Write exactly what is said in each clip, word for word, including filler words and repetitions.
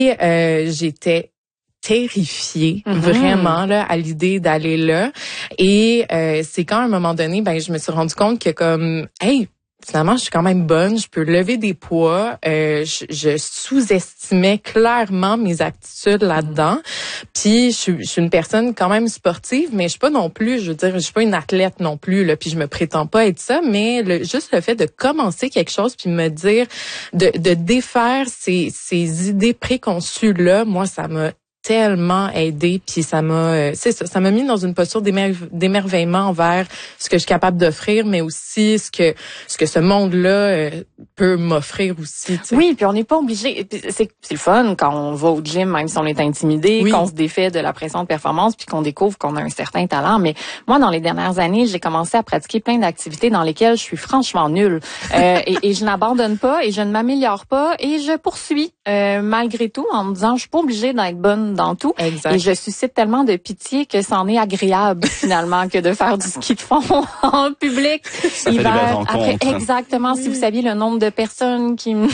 Et euh, j'étais terrifiée, mm-hmm. vraiment, là, à l'idée d'aller là. Et euh, c'est quand, à un moment donné, ben je me suis rendu compte que comme, hey, finalement, je suis quand même bonne, je peux lever des poids. Euh, je, je sous-estimais clairement mes aptitudes là-dedans. Puis, je suis, je suis une personne quand même sportive, mais je suis pas non plus, je veux dire, je suis pas une athlète non plus, là. Puis, je me prétends pas être ça, mais le, juste le fait de commencer quelque chose, puis me dire, de, de défaire ces, ces idées préconçues-là, moi, ça m'a tellement aidé, puis ça m'a euh, c'est ça, ça m'a mis dans une posture d'émer- d'émerveillement envers ce que je suis capable d'offrir, mais aussi ce que ce que ce monde-là euh, peut m'offrir aussi. T'sais. Oui, puis on n'est pas obligé. C'est c'est le fun quand on va au gym, même si on est intimidé, oui. qu'on se défait de la pression de performance, puis qu'on découvre qu'on a un certain talent. Mais moi, dans les dernières années, j'ai commencé à pratiquer plein d'activités dans lesquelles je suis franchement nulle, euh, et, et je n'abandonne pas et je ne m'améliore pas et je poursuis euh, malgré tout en me disant je suis pas obligée d'être bonne dans tout. Exact. Et je suscite tellement de pitié que c'en est agréable finalement que de faire du ski de fond en public. Ça hiver, fait des après, exactement. Oui. Si vous saviez le nombre de personnes qui me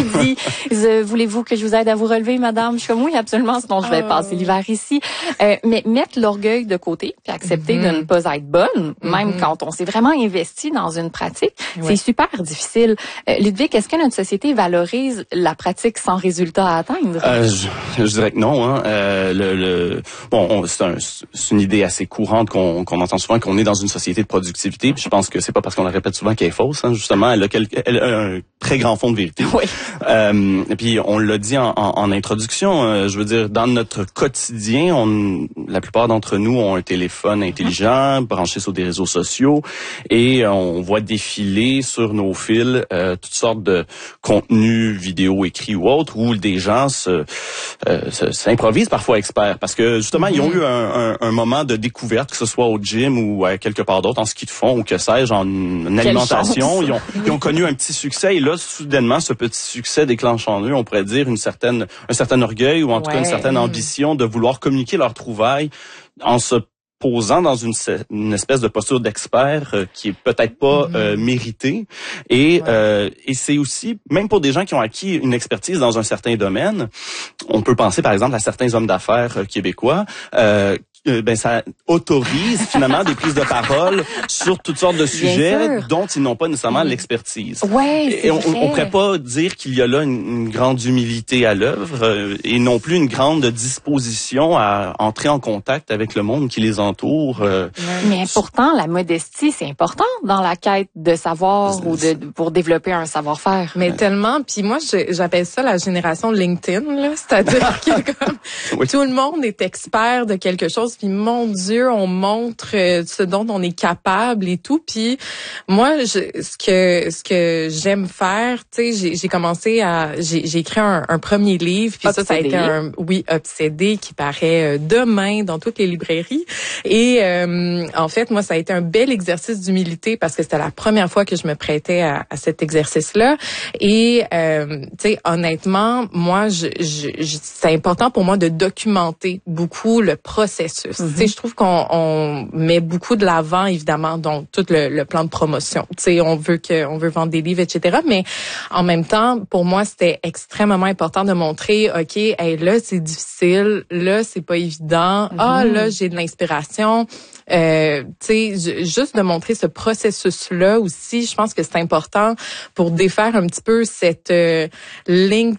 disent voulez-vous que je vous aide à vous relever, madame? Je suis comme oui, absolument, sinon je vais oh. passer l'hiver ici. Euh, mais mettre l'orgueil de côté puis accepter mm-hmm. de ne pas être bonne, même mm-hmm. quand on s'est vraiment investi dans une pratique, ouais. c'est super difficile. Euh, Ludwig, est-ce que notre société valorise la pratique sans résultat à atteindre? Euh, je, je dirais que non. Hein. Euh, le, le bon, c'est un, c'est une idée assez courante qu'on, qu'on entend souvent qu'on est dans une société de productivité. Puis je pense que c'est pas parce qu'on la répète souvent qu'elle est fausse. Hein. Justement, elle a, quel, elle a un très grand fond de vérité. Oui. Euh, et puis on l'a dit en, en, en introduction. Euh, je veux dire, dans notre quotidien, on, la plupart d'entre nous ont un téléphone intelligent, branché sur des réseaux sociaux, et on voit défiler sur nos fils euh, toutes sortes de contenus vidéo, écrits ou autres, où des gens se, euh, se, s'improvisent parfois experts, parce que justement, mm-hmm. ils ont eu un, un, un moment de découverte, que ce soit au gym ou à quelque part d'autre, en ski de fond ou que sais-je, en, en alimentation. Ils ont, ils ont connu un petit succès, et là, soudainement, ce petit succès déclenche en eux, on pourrait dire, une certaine, un certain orgueil, ou en tout ouais. cas une certaine ambition de vouloir communiquer leurs trouvailles en se posant dans une, une espèce de posture d'expert euh, qui est peut-être pas mm-hmm. euh, méritée. Et, ouais. euh, et c'est aussi, même pour des gens qui ont acquis une expertise dans un certain domaine, on peut penser par exemple à certains hommes d'affaires euh, québécois, euh, Euh, ben ça autorise finalement des prises de parole sur toutes sortes de sujets dont ils n'ont pas nécessairement mmh. l'expertise. Ouais, c'est et on, vrai. on pourrait pas dire qu'il y a là une, une grande humilité à l'œuvre euh, et non plus une grande disposition à entrer en contact avec le monde qui les entoure. Euh, Mais pourtant, la modestie, c'est important dans la quête de savoir c'est, ou de pour développer un savoir-faire. Mais ouais. tellement. Puis moi, je, j'appelle ça la génération LinkedIn, là, c'est-à-dire que comme oui. tout le monde est expert de quelque chose. Puis mon Dieu, on montre ce dont on est capable et tout. Puis moi, je, ce que ce que j'aime faire, tu sais, j'ai, j'ai commencé à, j'ai, j'ai écrit un, un premier livre. Puis Obsédé. ça, ça a été un, oui, Obsédé, qui paraît demain dans toutes les librairies. Et euh, en fait, moi, ça a été un bel exercice d'humilité parce que c'était la première fois que je me prêtais à, à cet exercice-là. Et euh, tu sais, honnêtement, moi, je, je, je, c'est important pour moi de documenter beaucoup le processus. Mm-hmm. Tu sais, je trouve qu'on on met beaucoup de l'avant, évidemment, donc tout le, le plan de promotion. Tu sais, on veut que, on veut vendre des livres, et cetera. Mais en même temps, pour moi, c'était extrêmement important de montrer, ok, hey, là c'est difficile, là c'est pas évident, mm-hmm. ah là j'ai de l'inspiration. Euh, tu sais, juste de montrer ce processus-là aussi, je pense que c'est important pour défaire un petit peu cette euh, ligne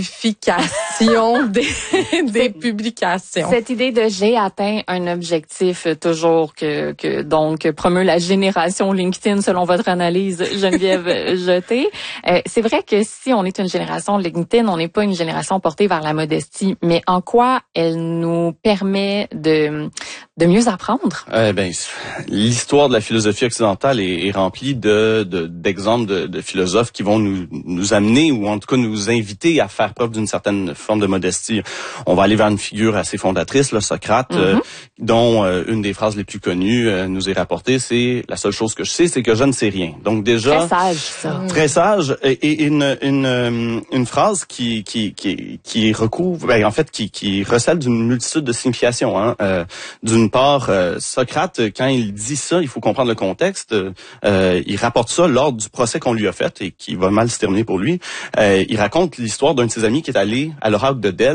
des, des publications. Cette idée de j'ai atteint un objectif toujours que, que donc promeut la génération LinkedIn selon votre analyse, Geneviève Jeté. Euh, c'est vrai que si on est une génération LinkedIn, on n'est pas une génération portée vers la modestie, mais en quoi elle nous permet de de mieux apprendre? Euh, ben, l'histoire de la philosophie occidentale est, est remplie de, de d'exemples de, de philosophes qui vont nous nous amener ou en tout cas nous inviter à faire preuve d'une certaine forme de modestie. On va aller vers une figure assez fondatrice, là, Socrate, mm-hmm. euh, dont euh, une des phrases les plus connues euh, nous est rapportée, c'est « La seule chose que je sais, c'est que je ne sais rien ». Donc déjà... Très sage, ça. Très sage. Et, et une, une, une phrase qui, qui, qui, qui recouvre, ben, en fait, qui, qui recèle d'une multitude de significations. Hein. Euh, d'une part, euh, Socrate, quand il dit ça, il faut comprendre le contexte. Euh, il rapporte ça lors du procès qu'on lui a fait et qui va mal se terminer pour lui. Euh, il raconte l'histoire d'un de ses amis qui est allé à l'oracle de Delphes